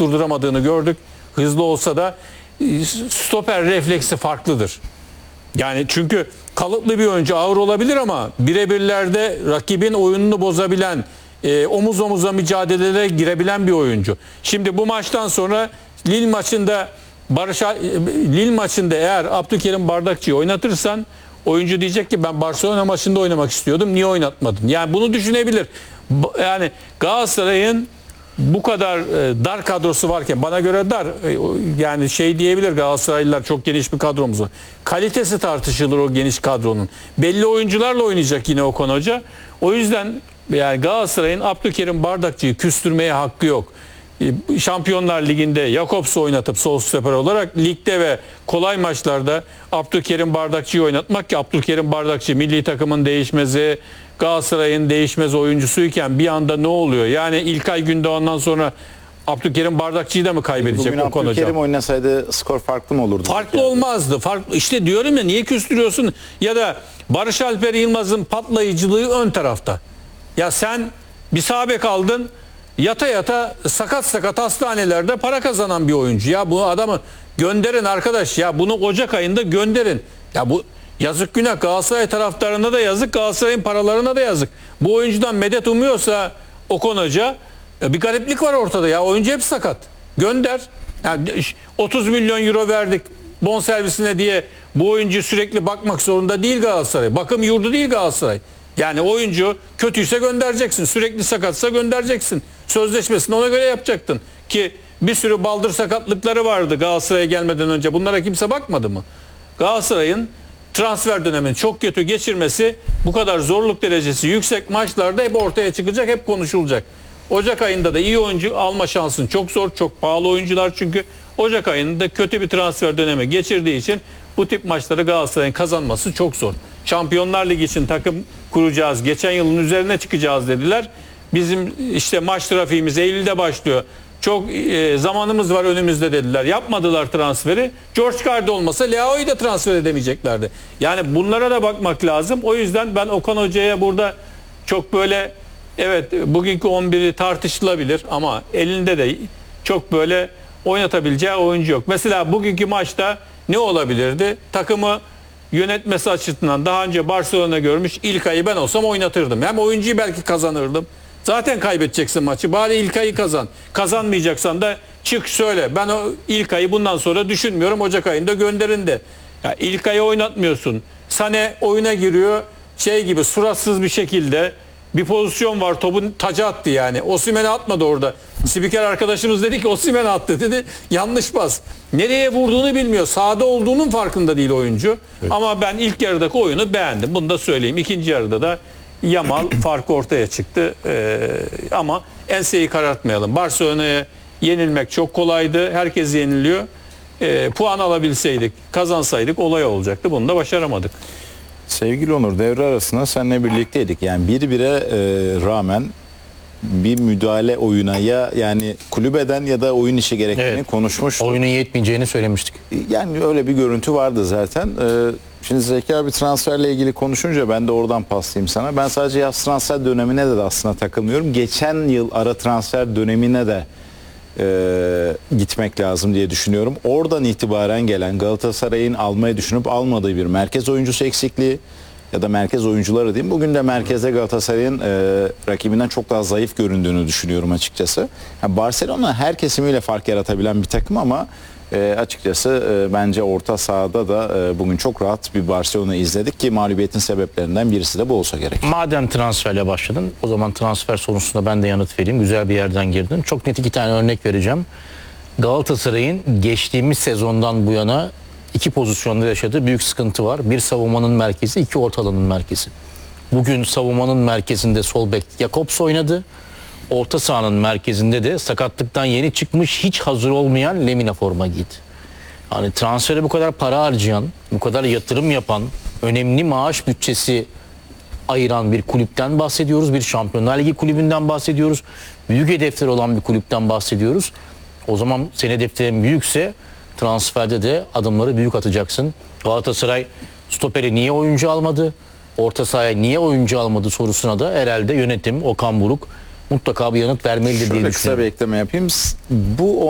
durduramadığını gördük. Hızlı olsa da stoper refleksi farklıdır. Yani çünkü kalıplı bir oyuncu, ağır olabilir ama birebirlerde rakibin oyununu bozabilen, omuz omuza mücadelelere girebilen bir oyuncu. Şimdi bu maçtan sonra Lille maçında eğer Abdülkerim Bardakçı'yı oynatırsan oyuncu diyecek ki ben Barcelona maçında oynamak istiyordum. Niye oynatmadın? Yani bunu düşünebilir. Yani Galatasaray'ın bu kadar dar kadrosu varken, bana göre dar, yani şey diyebilir Galatasaraylılar, çok geniş bir kadromuz var. Kalitesi tartışılır o geniş kadronun. Belli oyuncularla oynayacak yine Okan Hoca. O yüzden yani Galatasaray'ın Abdülkerim Bardakçı'yı küstürmeye hakkı yok. Şampiyonlar Ligi'nde Jakobs'u oynatıp sol stoper olarak, ligde ve kolay maçlarda Abdülkerim Bardakçı'yı oynatmak, ki Abdülkerim Bardakçı milli takımın değişmezi, Galatasaray'ın değişmez oyuncusuyken bir anda ne oluyor? Yani İlkay Gündoğan'dan sonra Abdülkerim Bardakçı'yı da mı kaybedecek bugün Okan Hoca? Abdülkerim oynasaydı skor farklı mı olurdu? Farklı olmazdı. İşte diyorum ya, niye küstürüyorsun? Ya da Barış Alper Yılmaz'ın patlayıcılığı ön tarafta. Ya sen bir sağ bek aldın, yata yata sakat hastanelerde para kazanan bir oyuncu. Ya bu adamı gönderin arkadaş ya, bunu Ocak ayında gönderin. Ya bu yazık, günah. Galatasaray taraftarına da yazık, Galatasaray'ın paralarına da yazık. Bu oyuncudan medet umuyorsa Okan Hoca, bir gariplik var ortada ya. Oyuncu hep sakat. Gönder. Yani 30 milyon euro verdik bonservisine diye bu oyuncu sürekli bakmak zorunda değil Galatasaray. Bakım yurdu değil Galatasaray. Yani oyuncu kötüyse göndereceksin. Sürekli sakatsa göndereceksin. Sözleşmesini ona göre yapacaktın. Ki bir sürü baldır sakatlıkları vardı Galatasaray'a gelmeden önce. Bunlara kimse bakmadı mı? Galatasaray'ın transfer dönemini çok kötü geçirmesi, bu kadar zorluk derecesi yüksek maçlarda hep ortaya çıkacak, hep konuşulacak. Ocak ayında da iyi oyuncu alma şansın çok zor. Çok pahalı oyuncular çünkü. Ocak ayında kötü bir transfer dönemi geçirdiği için bu tip maçları Galatasaray'ın kazanması çok zor. Şampiyonlar Ligi için takım kuracağız, geçen yılın üzerine çıkacağız dediler. Bizim işte maç trafiğimiz Eylül'de başlıyor. Çok zamanımız var önümüzde dediler. Yapmadılar transferi. George Cardi olmasa Leao'yu da transfer edemeyeceklerdi. Yani bunlara da bakmak lazım. O yüzden ben Okan Hoca'ya burada çok böyle, evet bugünkü 11'i tartışılabilir ama elinde de çok böyle oynatabileceği oyuncu yok. Mesela bugünkü maçta ne olabilirdi? Takımı yönetmesi açısından daha önce Barcelona görmüş, İlkay'ı ben olsam oynatırdım. Hem oyuncuyu belki kazanırdım. Zaten kaybedeceksin maçı. Bari İlkay'ı kazan. Kazanmayacaksan da çık söyle. Ben o İlkay'ı bundan sonra düşünmüyorum. Ocak ayında gönderin de. Ya İlkay'ı oynatmıyorsun. Sane oyuna giriyor. Şey gibi suratsız bir şekilde, bir pozisyon var, topun taca attı yani. Osimhen'e atmadı orada. Spiker arkadaşımız dedi ki Osimhen'e attı dedi. Yanlış pas. Nereye vurduğunu bilmiyor. Sahada olduğunun farkında değil oyuncu. Evet. Ama ben ilk yarıdaki oyunu beğendim. Bunu da söyleyeyim. İkinci yarıda da Yamal farkı ortaya çıktı. Ama enseyi karartmayalım. Barcelona'ya yenilmek çok kolaydı. Herkes yeniliyor. Puan alabilseydik, kazansaydık olay olacaktı. Bunu da başaramadık. Sevgili Onur, devre arasında seninle birlikteydik. Yani bir bire rağmen bir müdahale oyuna, ya yani kulübeden ya da oyun işi gerektiğini konuşmuştuk. Oyunun yetmeyeceğini söylemiştik. Yani öyle bir görüntü vardı zaten. Şimdi Zeki abi transferle ilgili konuşunca ben de oradan paslayayım sana. Ben sadece yaz transfer dönemine de aslında takılmıyorum. Geçen yıl ara transfer dönemine de gitmek lazım diye düşünüyorum. Oradan itibaren gelen Galatasaray'ın almayı düşünüp almadığı bir merkez oyuncusu eksikliği ya da merkez oyuncuları diyeyim. Bugün de merkezde Galatasaray'ın rakibinden çok daha zayıf göründüğünü düşünüyorum açıkçası. Yani Barcelona her kesimiyle fark yaratabilen bir takım ama açıkçası bence orta sahada da bugün çok rahat bir Barcelona izledik ki mağlubiyetin sebeplerinden birisi de bu olsa gerek. Madem transferle başladın, o zaman transfer sorusunda ben de yanıt vereyim. Güzel bir yerden girdin. Çok net 2 tane örnek vereceğim. Galatasaray'ın geçtiğimiz sezondan bu yana 2 pozisyonda yaşadığı büyük sıkıntı var. Bir savunmanın merkezi, 2 orta alanın merkezi. Bugün savunmanın merkezinde sol bek Jakobs oynadı. Orta sahanın merkezinde de sakatlıktan yeni çıkmış, hiç hazır olmayan Lemina forma giydi. Yani transfere bu kadar para harcayan, bu kadar yatırım yapan, önemli maaş bütçesi ayıran bir kulüpten bahsediyoruz. Bir Şampiyonlar Ligi kulübünden bahsediyoruz. Büyük hedefleri olan bir kulüpten bahsediyoruz. O zaman senin hedeflerin büyükse transferde de adımları büyük atacaksın. Galatasaray stoperi niye oyuncu almadı? Orta sahaya niye oyuncu almadı sorusuna da herhalde yönetim, Okan Buruk mutlaka bir yanıt vermelidir diye düşünüyorum. Şöyle kısa bir ekleme yapayım. Bu